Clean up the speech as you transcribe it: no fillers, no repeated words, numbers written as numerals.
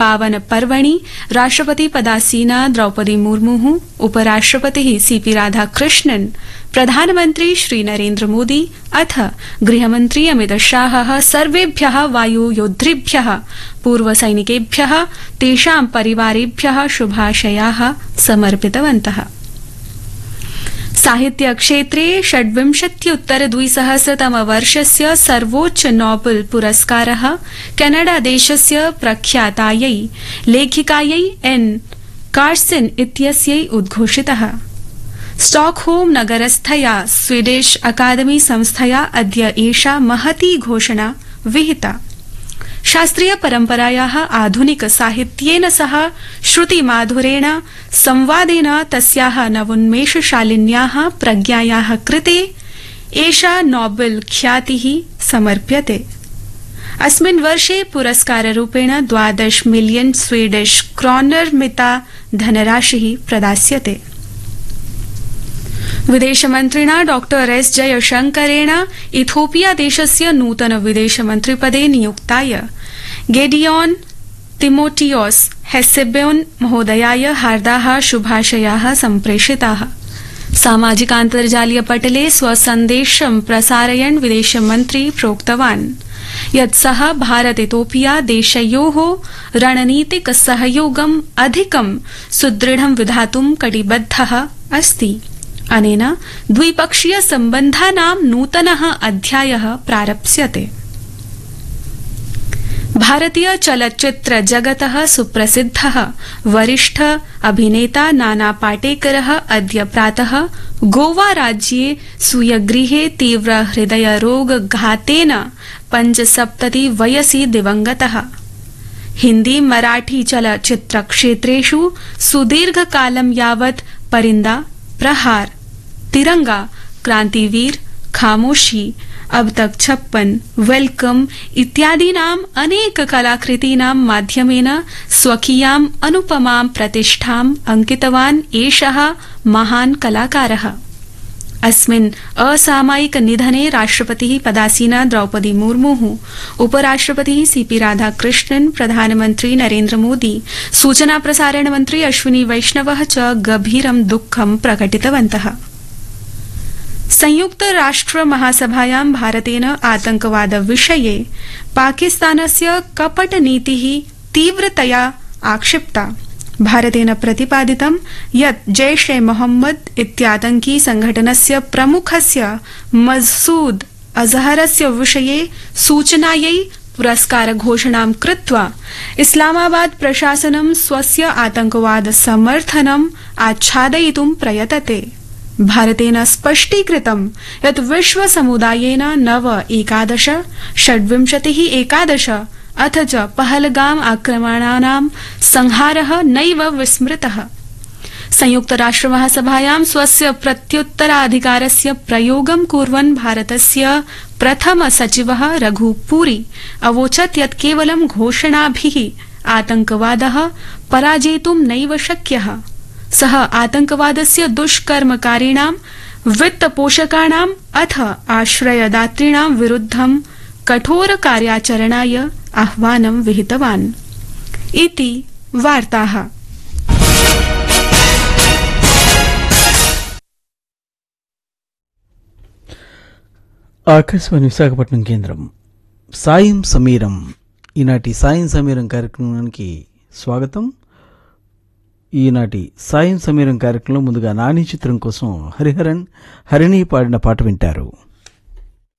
पावन पर्वणि राष्ट्रपति पदासीना द्रौपदी मुर्मुः, उपराष्ट्रपतिः सीपी राधाकृष्णन्, प्रधानमन्त्री श्री नरेन्द्र मोदी अथ गृहमन्त्री अमित शाहः सर्वेभ्यः वायुयोद्धृभ्यः, पूर्वसैनिकेभ्यः, तेषां परिवारेभ्यः शुभाशयाः समर्पितवन्तः। साहित्य क्षेत्रे 26-उत्तर-2000-तमवर्षस्य सर्वोच्च नोबेल पुरस्कारः कनाडादेशस्य प्रख्यातायै लेखिकायै एन् कार्सन इत्यस्यै उद्घोषितः। स्टॉकहोम नगरस्थया स्वीडिश अकादमी संस्थया अद्य एषा महती घोषणा विहिता। शास्त्रीय परम्परायाः आधुनिक साहित्येन सह श्रुतिमाधुरेण संवादेन तस्याः नवोन्मेषशालिन्याः प्रज्ञायाः कृते एषा नोबेल ख्यातिः समर्प्यते। अस्मिन् वर्षे पुरस्काररूपेण 12 मिलियन स्वीडिश क्रोनर मिता धनराशिः प्रदास्यते। विदेशमन्त्रिणा डॉक्टर एस जयशंकरेण इथोपिया देशस्य नूतन विदेशमन्त्रिपदे नियुक्ताय गेडियोन तिमोथियोस हेसेबोन महोदयाय हार्दाः शुभाशयाः सम्प्रेषिताः। सामाजिकान्तर्जालीय पटले स्वसन्देशं प्रसारयन् विदेशमन्त्री प्रोक्तवान् यत् सः भारत इथोपिया देशयोः रणनीतिक सहयोगम् अधिकं सुदृढं विधातुं कटिबद्धः अस्ति। अनेन द्विपक्षीय सम्बन्धानां नूतनः अध्यायः प्रारप्स्यते। भारतीय चलच्चित्र जगतः सुप्रसिद्धः वरिष्ठ अभिनेता नाना पाटेकरः अद्य प्रातः गोवा राज्ये स्वीयगृहे तीव्र हृदयरोगघातेन 75 वयसि दिवंगतः। हिन्दी मराठी चलच्चित्रक्षेत्रेषु सुदीर्घकालं यावत् परिंदा, प्रहार, तिरंगा, क्रांतिवीर, खामोशी, अब तक 56, वेलकम इत्यादीनाम् अनेक कलाकृतीनां माध्यमेन स्वकीयाम् अनुपमां प्रतिष्ठाम् अंकितवान् एषः महान् कलाकारः। अस्मिन् असामयिक निधने राष्ट्रपतिः पदासीना द्रौपदी मुर्मुः, उपराष्ट्रपतिः सीपी राधाकृष्णन्, प्रधानमन्त्री नरेन्द्र मोदी, सूचना प्रसारण मन्त्री अश्विनी वैष्णवः च गभीरं दुःखं प्रकटितवन्तः। संयुक्त राष्ट्र महासभायां भारतेन आतंकवाद विषये पाकिस्तानस्य कपटनीतिः तीव्रतया आक्षिप्ता। भारतेन प्रतिपादितं यत् जैश ए मोहम्मद इत्यातंकी संघटनस्य प्रमुखस्य मसूद अजहरस्य विषये सूचनायै पुरस्कार घोषणां कृत्वा इस्लामाबाद प्रशासनं स्वस्य आतंकवाद समर्थनम् आच्छादयितुं प्रयतते। भारतेन स्पष्टीकृतं यत् विश्व समुदायेन 9/11, 26/11 अथ च पहलगाम आक्रमणानां संहारः नैव विस्मृतः। संयुक्त राष्ट्र महासभायां स्वस्य प्रत्युत्तराधिकारस्य प्रयोगं कुर्वन् भारतस्य प्रथम सचिवः रघुपुरी अवोचत् यत् केवलं घोषणाभिः आतंकवादः पराजेतुं नैव शक्यः। सः आतंकवादस्य दुष्कर्मकारिणां, वित्तपोषकाणाम् अथ आश्रयदातॄणां विरुद्धं कठोर कार्याचरणाय आह्वानं विहितवान्। इति वार्ताः। ఆకాశవాణి విశాఖపట్నం కేంద్రం సాయం సమీరం. ఈనాటి సాయం సమీరం కార్యక్రమానికి స్వాగతం. ఈనాటి సాయం సమీరం కార్యక్రమంలో ముందుగా నాని చిత్రం కోసం హరిహరన్ హరిణి పాడిన పాట వింటారు.